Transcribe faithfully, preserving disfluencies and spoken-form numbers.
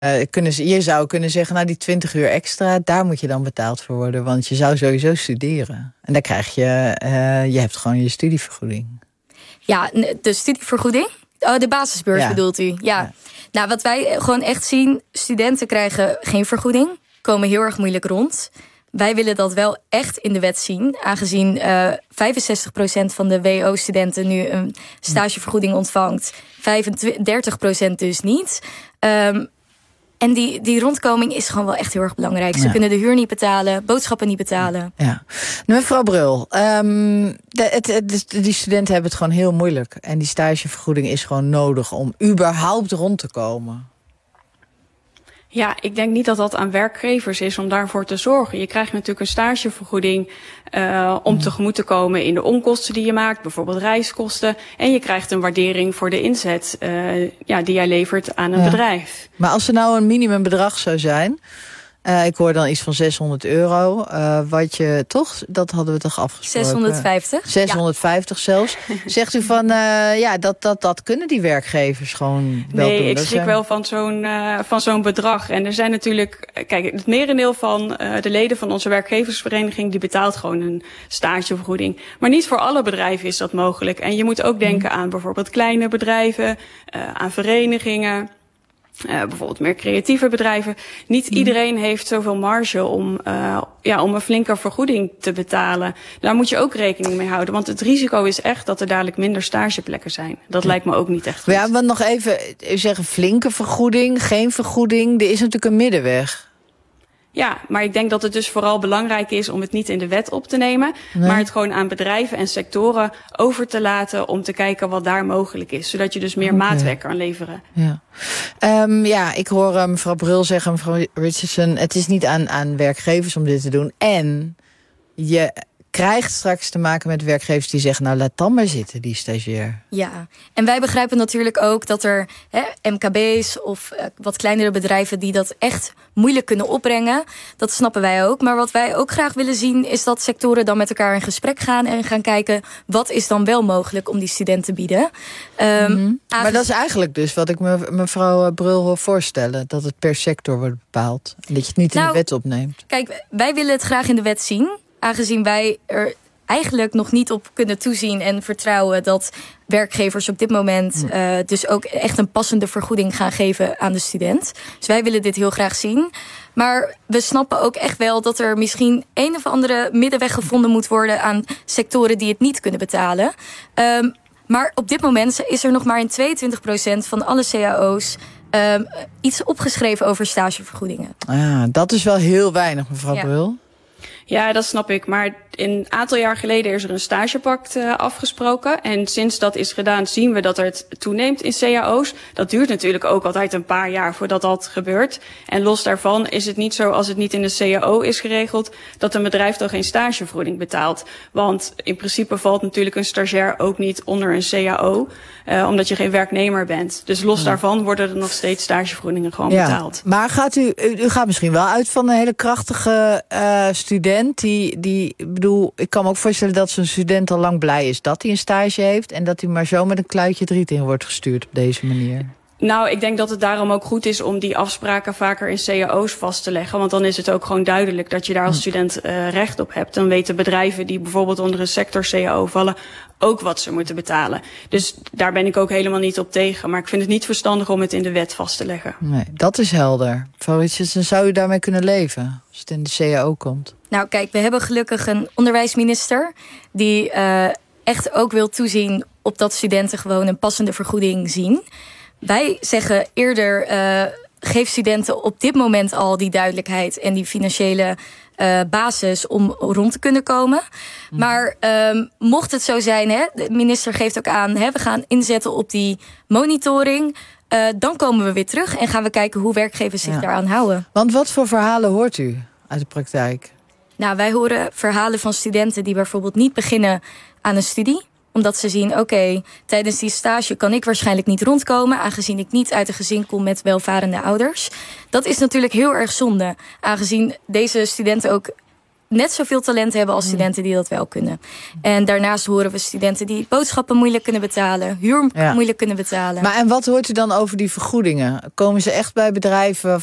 Uh, kunnen ze, je zou kunnen zeggen, nou die twintig uur extra, daar moet je dan betaald voor worden. Want je zou sowieso studeren. En dan krijg je, uh, je hebt gewoon je studievergoeding. Ja, de studievergoeding? Oh, de basisbeurs ja. bedoelt u? Ja. ja. Nou, wat wij gewoon echt zien, studenten krijgen geen vergoeding. Komen heel erg moeilijk rond. Wij willen dat wel echt in de wet zien. Aangezien uh, vijfenzestig procent van de W O-studenten nu een stagevergoeding ontvangt. vijfendertig procent dus niet. Um, En die, die rondkoming is gewoon wel echt heel erg belangrijk. Ze ja. kunnen de huur niet betalen, boodschappen niet betalen. Ja. Nou, mevrouw Brul, um, de, het, het, die studenten hebben het gewoon heel moeilijk. En die stagevergoeding is gewoon nodig om überhaupt rond te komen. Ja, ik denk niet dat dat aan werkgevers is om daarvoor te zorgen. Je krijgt natuurlijk een stagevergoeding uh, om mm. tegemoet te komen in de onkosten die je maakt, bijvoorbeeld reiskosten. En je krijgt een waardering voor de inzet uh, ja, die jij levert aan een ja. bedrijf. Maar als er nou een minimumbedrag zou zijn, Uh, ik hoor dan iets van zeshonderd euro. Uh, wat je toch, dat hadden we toch afgesproken? zeshonderdvijftig. zeshonderdvijftig ja. zelfs. Zegt u van, uh, ja, dat, dat, dat kunnen die werkgevers gewoon wel nee, doen? Nee, ik schrik wel van zo'n, uh, van zo'n bedrag. En er zijn natuurlijk, kijk, het merendeel van uh, de leden van onze werkgeversvereniging, die betaalt gewoon een stagevergoeding. Maar niet voor alle bedrijven is dat mogelijk. En je moet ook denken mm. aan bijvoorbeeld kleine bedrijven, uh, aan verenigingen. Uh, bijvoorbeeld meer creatieve bedrijven. Niet mm. iedereen heeft zoveel marge om, uh, ja, om een flinke vergoeding te betalen. Daar moet je ook rekening mee houden. Want het risico is echt dat er dadelijk minder stageplekken zijn. Dat ja. lijkt me ook niet echt goed. Ja, maar nog even, u zegt een flinke vergoeding, geen vergoeding. Er is natuurlijk een middenweg. Ja, maar ik denk dat het dus vooral belangrijk is om het niet in de wet op te nemen. Nee. Maar het gewoon aan bedrijven en sectoren over te laten om te kijken wat daar mogelijk is. Zodat je dus meer okay. maatwerk kan leveren. Ja, um, ja ik hoor uh, mevrouw Brul zeggen, mevrouw Richardson, het is niet aan, aan werkgevers om dit te doen. En je krijgt straks te maken met werkgevers die zeggen, nou laat dan maar zitten, die stagiair. Ja, en wij begrijpen natuurlijk ook dat er hè, M K B's of uh, wat kleinere bedrijven die dat echt moeilijk kunnen opbrengen. Dat snappen wij ook. Maar wat wij ook graag willen zien is dat sectoren dan met elkaar in gesprek gaan en gaan kijken wat is dan wel mogelijk om die studenten te bieden. Um, mm-hmm. Maar dat is eigenlijk dus wat ik me, mevrouw Brul wil voorstellen. Dat het per sector wordt bepaald. En dat je het niet nou, in de wet opneemt. Kijk, wij willen het graag in de wet zien. Aangezien wij er eigenlijk nog niet op kunnen toezien en vertrouwen dat werkgevers op dit moment uh, dus ook echt een passende vergoeding gaan geven aan de student. Dus wij willen dit heel graag zien. Maar we snappen ook echt wel dat er misschien een of andere middenweg gevonden moet worden aan sectoren die het niet kunnen betalen. Um, maar op dit moment is er nog maar in tweeëntwintig procent van alle cao's um, iets opgeschreven over stagevergoedingen. Ja, dat is wel heel weinig, mevrouw ja. Brul. Ja, dat snap ik. Maar een aantal jaar geleden is er een stagepact uh, afgesproken. En sinds dat is gedaan zien we dat het toeneemt in cao's. Dat duurt natuurlijk ook altijd een paar jaar voordat dat gebeurt. En los daarvan is het niet zo, als het niet in de cao is geregeld, dat een bedrijf dan geen stagevergoeding betaalt. Want in principe valt natuurlijk een stagiair ook niet onder een cao. Uh, omdat je geen werknemer bent. Dus los ja. daarvan worden er nog steeds stagevergoedingen gewoon ja. betaald. Maar gaat u, u gaat misschien wel uit van een hele krachtige uh, student. Die, die, ik bedoel, ik kan me ook voorstellen dat zo'n student al lang blij is dat hij een stage heeft. En dat hij maar zo met een kluitje het riet in wordt gestuurd op deze manier. Nou, ik denk dat het daarom ook goed is om die afspraken vaker in cao's vast te leggen. Want dan is het ook gewoon duidelijk dat je daar als student uh, recht op hebt. Dan weten bedrijven die bijvoorbeeld onder een sector cao vallen ook wat ze moeten betalen. Dus daar ben ik ook helemaal niet op tegen. Maar ik vind het niet verstandig om het in de wet vast te leggen. Nee, dat is helder. Mevrouw Richardson, zou u daarmee kunnen leven als het in de cao komt? Nou kijk, we hebben gelukkig een onderwijsminister die uh, echt ook wil toezien op dat studenten gewoon een passende vergoeding zien. Wij zeggen eerder, uh, geef studenten op dit moment al die duidelijkheid en die financiële uh, basis om rond te kunnen komen. Mm. Maar um, mocht het zo zijn, hè, de minister geeft ook aan, hè, we gaan inzetten op die monitoring. Uh, dan komen we weer terug en gaan we kijken hoe werkgevers zich ja. daaraan houden. Want wat voor verhalen hoort u uit de praktijk? Nou, wij horen verhalen van studenten die bijvoorbeeld niet beginnen aan een studie. Omdat ze zien, oké, okay, tijdens die stage kan ik waarschijnlijk niet rondkomen, aangezien ik niet uit een gezin kom met welvarende ouders. Dat is natuurlijk heel erg zonde, aangezien deze studenten ook net zoveel talent hebben als studenten die dat wel kunnen. En daarnaast horen we studenten die boodschappen moeilijk kunnen betalen, huur ja. moeilijk kunnen betalen. Maar en wat hoort u dan over die vergoedingen? Komen ze echt bij bedrijven